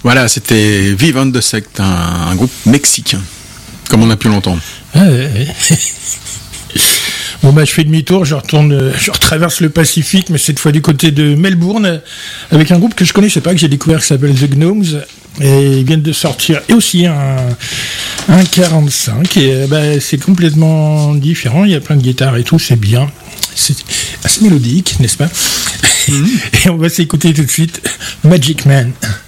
Voilà, c'était Vivant de Sect, un groupe mexicain, comme on a pu l'entendre. Bon je fais demi-tour, je retraverse le Pacifique, mais cette fois du côté de Melbourne, avec un groupe que je connaissais pas, que j'ai découvert, qui s'appelle The Gnomes, et ils viennent de sortir et aussi un 45, et c'est complètement différent, il y a plein de guitares et tout, c'est bien, c'est assez mélodique, n'est-ce pas? Et on va s'écouter tout de suite Magic Man.